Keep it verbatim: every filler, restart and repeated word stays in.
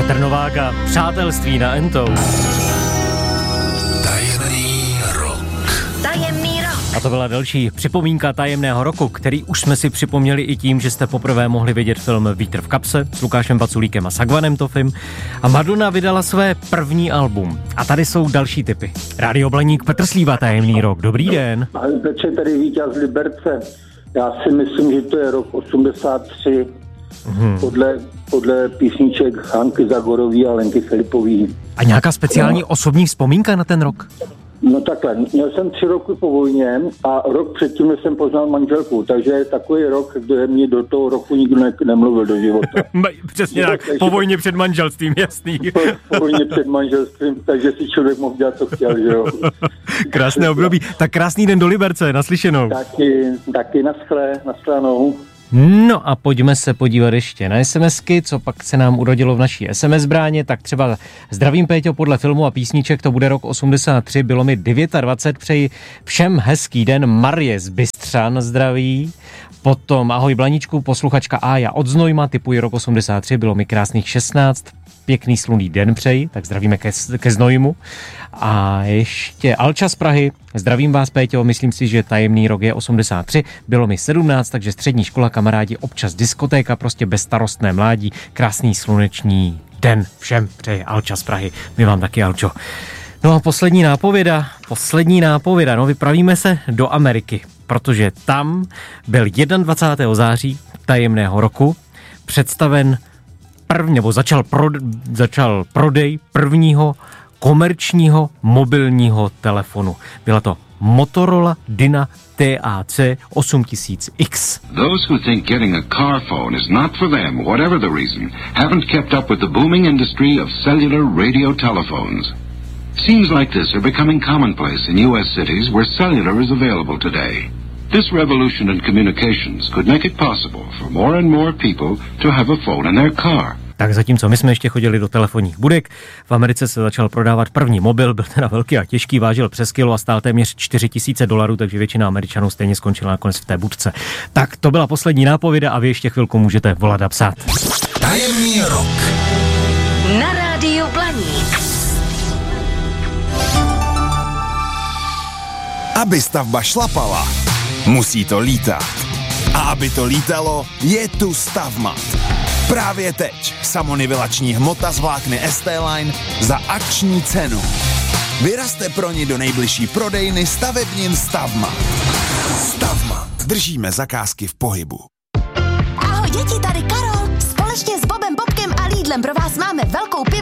Petr Novák a Přátelství na Entou. Tajemný rok. Tajemný rok. A to byla další připomínka tajemného roku, který už jsme si připomněli i tím, že jste poprvé mohli vidět film Vítr v kapse s Lukášem Vaculíkem a Sagvanem Tofim. A Madonna vydala své první album. A tady jsou další tipy. Rádio Blaník, Petr Slíva, Tajemný rok. Dobrý den. Ale Petře, tady Vítěz Liberce. Já si myslím, že to je rok osmdesát tři. Hmm. Podle, podle písniček Hanky Zagorový a Lenky Filipový. A nějaká speciální no. osobní vzpomínka na ten rok? No takhle, měl jsem tři roky po vojně a rok předtím jsem poznal manželku, takže takový rok, kde mě do toho roku nikdo ne- nemluvil do života. Přesně no, tak, takže, po vojně před manželstvím, jasný. Po, po vojně před manželstvím, takže si člověk mohl dělat, co chtěl, že jo. Krásné období. Tak krásný den do Liberce, naslyšenou. Taky, taky naschle, naschledanou. No a pojďme se podívat ještě na SMSky, co pak se nám urodilo v naší es em es bráně, tak třeba zdravím Péťo, podle filmu a písniček to bude rok osmdesát tři, bylo mi dvacet devět, přeji všem hezký den, Marie z Bystřan zdraví, potom ahoj Blaníčku, posluchačka Ája od Znojma, typuji rok osmdesát tři, bylo mi krásných šestnáct, pěkný slunný den přeji, tak zdravíme ke, ke Znojmu. A ještě Alča z Prahy, zdravím vás Péťo, myslím si, že tajemný rok je osmdesát tři, bylo mi sedmnáct, takže střední škola, kamarádi, občas diskotéka, prostě bezstarostné mládí, krásný sluneční den všem přeji Alča z Prahy, my vám taky Alčo. No a poslední nápověda, poslední nápověda, no vypravíme se do Ameriky, protože tam byl dvacátého prvního září tajemného roku představen první, nebo začal, pro, začal prodej prvního komerčního mobilního telefonu. Byla to Motorola Dyna T A C osm tisíc X. Those who think getting a car phone is not for them, whatever the reason, haven't kept up with the booming industry of cellular radio telephones. Scenes like this are becoming commonplace in U S cities where cellular is available today. This revolution in communications could make it possible for more and more people to have a phone in their car. Tak zatímco my jsme ještě chodili do telefonních budek, v Americe se začal prodávat první mobil, byl teda velký a těžký, vážil přes kilo a stál téměř čtyři tisíce dolarů, takže většina Američanů stejně skončila nakonec v té budce. Tak to byla poslední nápověda a vy ještě chvilku můžete volat a psát. Tajemný rok. Na rádiu Blaník. Aby stavba šlapala, musí to lítat. A aby to lítalo, je tu Stavmat. Právě teď samonivelační hmota z vlákny es té-Line za akční cenu. Vyrazte pro ní do nejbližší prodejny stavebnin Stavmat. Stavmat. Držíme zakázky v pohybu. Ahoj děti, tady Karol. Společně s Bobem, Bobkem a Lidlem pro vás máme velkou piva